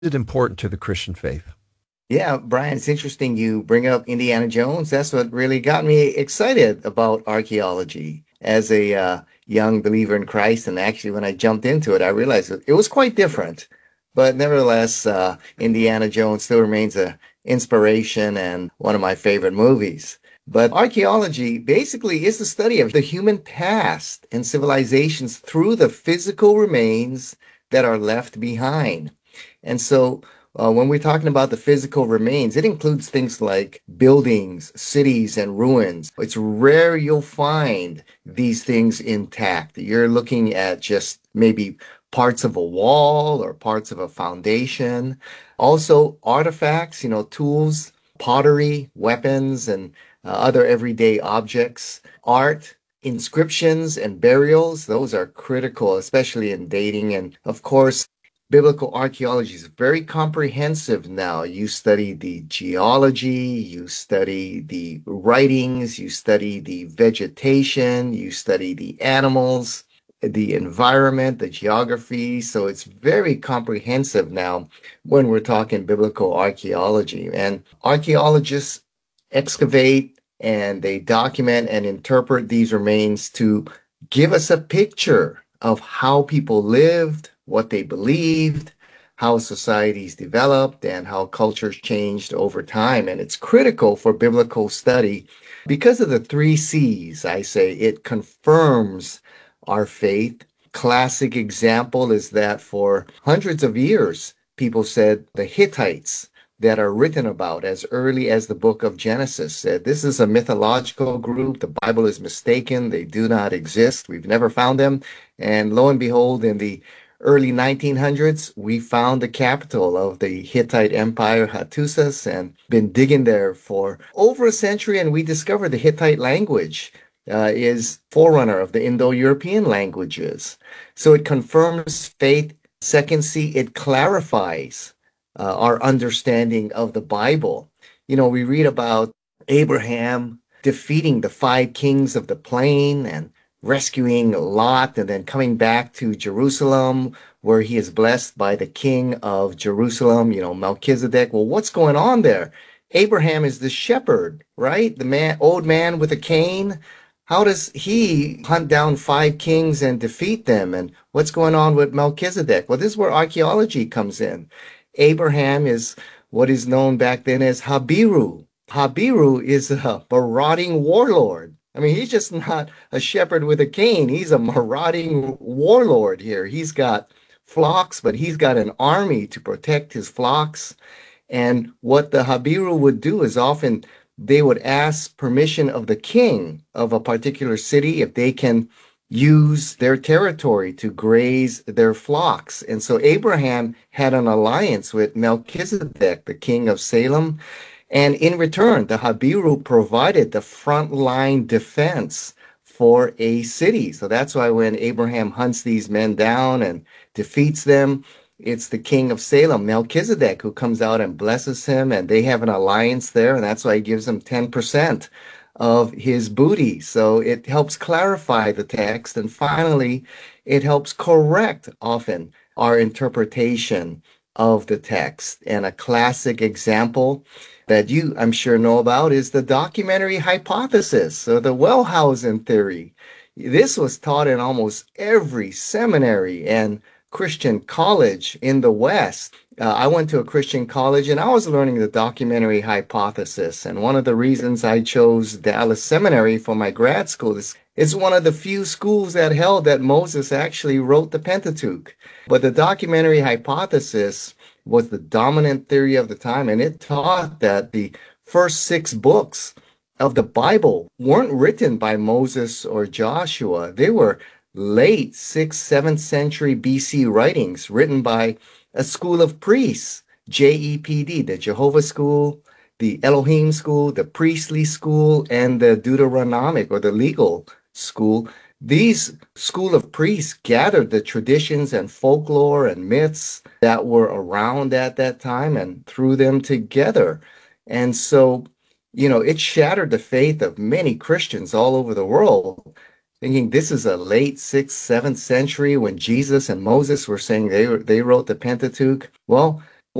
it important to the Christian faith? Yeah, Brian, it's interesting you bring up Indiana Jones. That's what really got me excited about archaeology as a young believer in Christ. And actually, when I jumped into it, I realized it was quite different. But nevertheless, Indiana Jones still remains a inspiration and one of my favorite movies. But archaeology basically is the study of the human past and civilizations through the physical remains that are left behind. And so when we're talking about the physical remains, it includes things like buildings, cities, and ruins. It's rare you'll find these things intact. You're looking at just maybe parts of a wall or parts of a foundation. Also, artifacts, tools, pottery, weapons, and other everyday objects, art. Inscriptions and burials, those are critical, especially in dating. And of course, biblical archaeology is very comprehensive now. You study the geology, you study the writings, you study the vegetation, you study the animals, the environment, the geography. So it's very comprehensive now when we're talking biblical archaeology. And archaeologists excavate and they document and interpret these remains to give us a picture of how people lived, what they believed, how societies developed, and how cultures changed over time. And it's critical for biblical study because of the three C's. I say it confirms our faith. Classic example is that for hundreds of years, people said the Hittites that are written about as early as the book of Genesis said this is a mythological group. The Bible is mistaken. They do not exist. We've never found them. And lo and behold, in the early 1900s, we found the capital of the Hittite Empire, Hattusas, and been digging there for over a century. And we discovered the Hittite language is forerunner of the Indo-European languages. So it confirms faith. Second C, it clarifies our understanding of the Bible. We read about Abraham defeating the five kings of the plain and rescuing Lot and then coming back to Jerusalem where he is blessed by the king of Jerusalem, Melchizedek. Well, what's going on there? Abraham is the shepherd, right? The old man with a cane. How does he hunt down five kings and defeat them? And what's going on with Melchizedek? Well, this is where archaeology comes in. Abraham is what is known back then as Habiru. Habiru is a marauding warlord. I mean, he's just not a shepherd with a cane. He's a marauding warlord here. He's got flocks, but he's got an army to protect his flocks. And what the Habiru would do is often they would ask permission of the king of a particular city if they can use their territory to graze their flocks. And so Abraham had an alliance with Melchizedek, the king of Salem. And in return, the Habiru provided the frontline defense for a city. So that's why when Abraham hunts these men down and defeats them, it's the king of Salem, Melchizedek, who comes out and blesses him, and they have an alliance there, and that's why he gives him 10% of his booty. So it helps clarify the text, and finally, it helps correct often our interpretation of the text. And a classic example that you, I'm sure, know about is the documentary hypothesis or the Wellhausen theory. This was taught in almost every seminary and Christian college in the West. I went to a Christian college and I was learning the documentary hypothesis. And one of the reasons I chose Dallas Seminary for my grad school is it's one of the few schools that held that Moses actually wrote the Pentateuch. But the documentary hypothesis was the dominant theory of the time, and it taught that the first six books of the Bible weren't written by Moses or Joshua. They were late 6th, 7th century BC writings written by a school of priests, JEPD, the Jehovah School, the Elohim School, the Priestly School, and the Deuteronomic or the Legal School. These school of priests gathered the traditions and folklore and myths that were around at that time and threw them together. And so, it shattered the faith of many Christians all over the world, thinking this is a late 6th, 7th century when Jesus and Moses were saying they wrote the Pentateuch. Well,